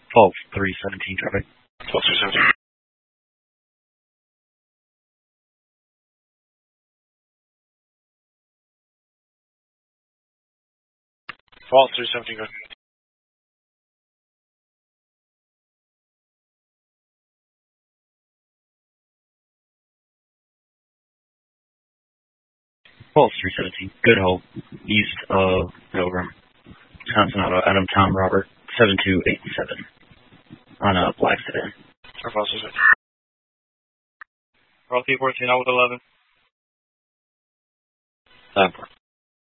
False 317 traffic. False 317. False 317, go ahead. False 317. Good hold. East of Pilgrim. Wisconsin Auto, Adam Tom Robert, 7287. On a black sedan. Or false 317. Roll T14 out with 11.